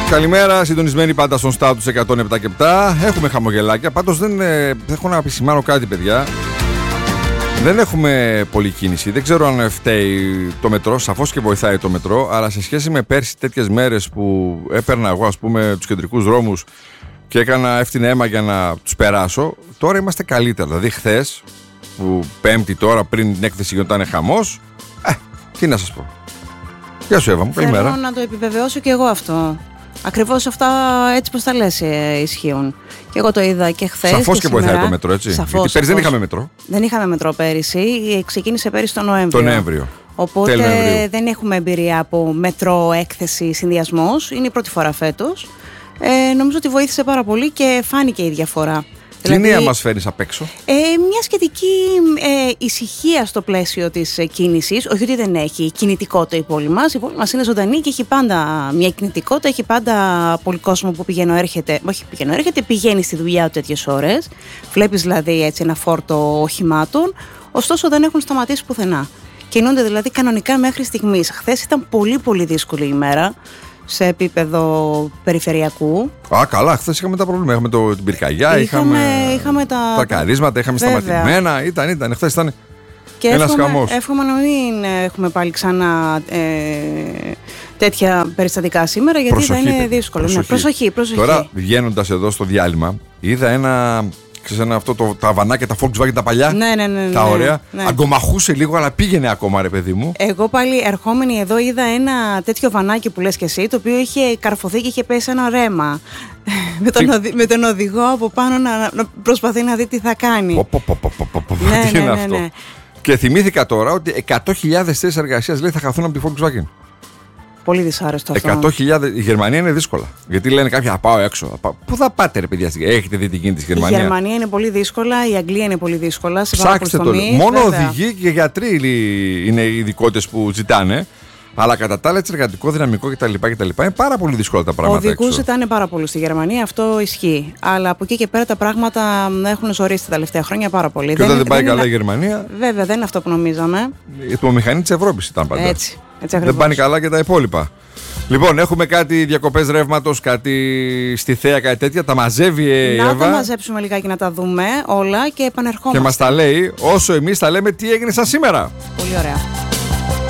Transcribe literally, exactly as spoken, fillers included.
Καλημέρα, συντονισμένοι πάντα στον Στάτους εκατόν επτά και επτά. Έχουμε χαμογελάκια, πάντως δεν ε, έχω να επισημάνω κάτι, παιδιά. Δεν έχουμε πολλή κίνηση. Δεν ξέρω αν φταίει το μετρό. Σαφώς και βοηθάει το μετρό. Αλλά σε σχέση με πέρσι τέτοιες μέρες που έπαιρνα εγώ, ας πούμε, τους κεντρικούς δρόμους και έκανα έφτινα αίμα για να τους περάσω, τώρα είμαστε καλύτερα. Δηλαδή, χθες, που Πέμπτη τώρα πριν την έκθεση γινόταν χαμός, ε, τι να σας πω. Γεια σου, Εύα μου, καλημέρα. Θέλω να το επιβεβαιώσω και εγώ αυτό. Ακριβώς αυτά έτσι πως τα λες ε, ισχύουν. Και εγώ το είδα και χθες. Σαφώς και, και βοηθάει σήμερα. το μετρό, έτσι. Σαφώς, Γιατί πέρυσι σαφώς. δεν είχαμε μετρό. Δεν είχαμε μετρό πέρυσι. Ξεκίνησε πέρυσι τον Νοέμβριο. Το Νοέμβριο. Οπότε δεν έχουμε εμπειρία από μετρό, έκθεση, συνδυασμός. Είναι η πρώτη φορά φέτος. Ε, νομίζω ότι βοήθησε πάρα πολύ και φάνηκε η διαφορά. Τι δηλαδή, νέα μας φέρνεις απ' έξω? Ε, μια σχετική ε, ησυχία στο πλαίσιο της ε, κίνησης. Όχι ότι δεν έχει κινητικότητα η πόλη μας. Η πόλη μας είναι ζωντανή και έχει πάντα μια κινητικότητα. Έχει πάντα πολύ κόσμο που πηγαίνω έρχεται. Όχι πηγαίνω έρχεται, πηγαίνει στη δουλειά του τέτοιες ώρες. Βλέπεις δηλαδή έτσι ένα φόρτο οχημάτων. Ωστόσο δεν έχουν σταματήσει πουθενά. Κινούνται δηλαδή κανονικά μέχρι στιγμής. Χθες ήταν πολύ πολύ δύσκολη ημέρα σε επίπεδο περιφερειακού. Α, καλά, χθες είχαμε τα προβλήματα. Είχαμε το, την πυρκαγιά, είχαμε, είχαμε, είχαμε τα, τα καρίσματα, είχαμε βέβαια. σταματημένα. Ήταν, ήταν, χθες ήταν και ένας εύχομαι, χαμός. Εύχομαι να μην έχουμε πάλι ξανά ε, τέτοια περιστατικά σήμερα, γιατί προσοχή, θα είναι παιδί, δύσκολο. Προσοχή. Ναι, προσοχή, προσοχή. Τώρα, βγαίνοντας εδώ στο διάλειμμα, είδα ένα. Ξέρεις, ένα αυτό το, τα βανάκια, τα Volkswagen τα παλιά. Ναι, ναι, ναι, τα ναι, ωραία. Ναι. Αγκομαχούσε λίγο, αλλά πήγαινε ακόμα, ρε παιδί μου. Εγώ πάλι ερχόμενη εδώ είδα ένα τέτοιο βανάκι που λες και εσύ, το οποίο είχε καρφωθεί και είχε πέσει ένα ρέμα. με, τον οδη, με τον οδηγό από πάνω να, να προσπαθεί να δει τι θα κάνει. Πο, πο, πο, πο, πο, πο. Ναι, τι ναι, είναι ναι, αυτό. ναι. Και θυμήθηκα τώρα ότι εκατό χιλιάδες θέσεις εργασίας λέει θα χαθούν από τη Volkswagen. Πολύ δυσάρεστο αυτό. εκατό χιλιάδες. Η Γερμανία είναι δύσκολα. Γιατί λένε κάποιοι θα πάω έξω. Θα πάω. Πού θα πάτε, ρε παιδιά, έχετε δει τι γίνεται στη Γερμανία? Η Γερμανία είναι πολύ δύσκολα, η Αγγλία είναι πολύ δύσκολα. Σε ψάξτε το. τομείς, μόνο βέβαια. οδηγοί και γιατροί είναι οι ειδικότητες που ζητάνε. Αλλά κατά τα άλλα, έτσι, εργατικό δυναμικό κτλ. Είναι πάρα πολύ δύσκολα τα πράγματα. Οδηγούς ζητάνε πάρα πολύ στη Γερμανία, αυτό ισχύει. Αλλά από εκεί και πέρα τα πράγματα έχουν ζορίσει τα τελευταία χρόνια πάρα πολύ. Και όταν δεν, δεν πάει δεν καλά είναι... η Γερμανία. Βέβαια, δεν είναι αυτό που νομίζαμε. Η ατμομηχανή της Ευρώπης ήταν πάντα. Έτσι, έτσι δεν πάνε καλά και τα υπόλοιπα. Λοιπόν, έχουμε κάτι διακοπές ρεύματος, κάτι στη Θέα, κάτι τέτοια. Τα μαζεύει η Εύα. Να τα μαζέψουμε λιγάκι να τα δούμε όλα και επανερχόμαστε. Και μας τα λέει όσο εμείς τα λέμε τι έγινε σαν σήμερα. Πολύ ωραία.